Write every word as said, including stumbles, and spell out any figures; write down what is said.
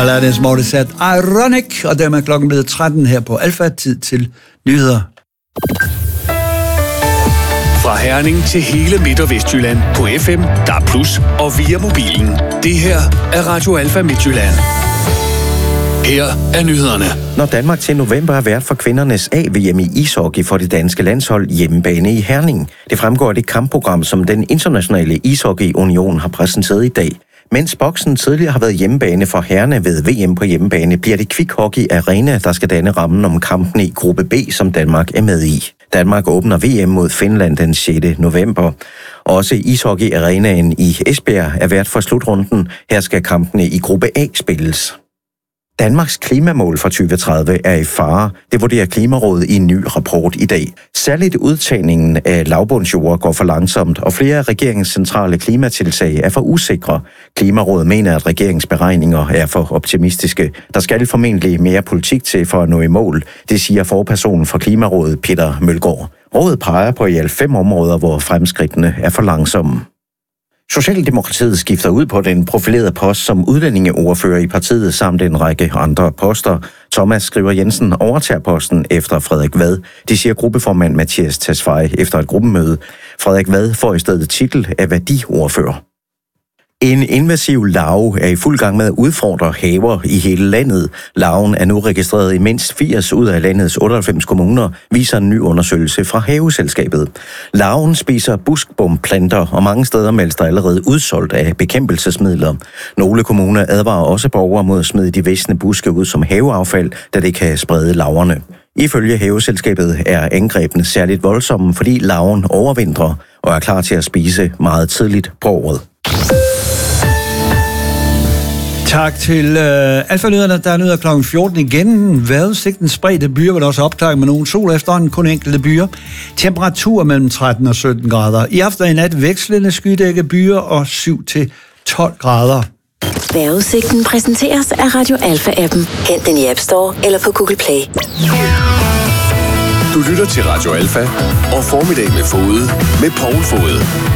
Alanis Morissette, Ironic, og dermed klokken blevet tretten her på Alfa, tid til nyheder. Fra Herning til hele Midt- og Vestjylland på F M, D A B plus, og via mobilen. Det her er Radio Alfa Midtjylland. Her er nyhederne. Når Danmark til november er vært for kvindernes A V M i ishockey for det danske landshold hjemmebane i Herning. Det fremgår af det kampprogram, som den internationale ishockey-union har præsenteret i dag. Mens boksen tidligere har været hjemmebane for herrerne ved V M på hjemmebane, bliver det Quick Hockey Arena, der skal danne rammen om kampen i gruppe B, som Danmark er med i. Danmark åbner V M mod Finland den sjette november. Også Ishockey Arenaen i Esbjerg er vært for slutrunden. Her skal kampene i gruppe A spilles. Danmarks klimamål for tyve tredive er i fare. Det vurderer Klimarådet i en ny rapport i dag. Særligt udtagningen af lavbundsjord går for langsomt, og flere af regeringens centrale klimatiltag er for usikre. Klimarådet mener, at regeringens beregninger er for optimistiske. Der skal formentlig mere politik til for at nå i mål. Det siger forpersonen for Klimarådet, Peter Mølgaard. Rådet peger på i alt fem områder, hvor fremskridtene er for langsomme. Socialdemokratiet skifter ud på den profilerede post som udlændingeordfører i partiet samt en række andre poster. Thomas Skriver Jensen overtager posten efter Frederik Vad. Det siger gruppeformand Mathias Tesfaye efter et gruppemøde. Frederik Vad får i stedet titel af værdiordfører. En invasiv larve er i fuld gang med at udfordre haver i hele landet. Larven er nu registreret i mindst firs ud af landets otteoghalvfems kommuner, viser en ny undersøgelse fra Haveselskabet. Larven spiser buskbumplanter, og mange steder meldes der allerede udsolgt af bekæmpelsesmidler. Nogle kommuner advarer også borgere mod at smide de visne buske ud som haveaffald, da det kan sprede larverne. Ifølge Haveselskabet er angrebene særligt voldsomme, fordi larven overvintrer og er klar til at spise meget tidligt på året. Tak til øh, Alfa-nyhederne. Der er nyheder klokken fjorten igen. Vejrudsigten spredte byer, vil også opklaring med nogle sol efterhånden, kun enkelte byer. Temperatur mellem tretten og sytten grader. I aften i nat vekslende skydække byer og syv til tolv grader. Vejrudsigten præsenteres af Radio Alfa-appen. Hent den i App Store eller på Google Play. Du lytter til Radio Alfa og Formiddag med Fode med Poul Fode.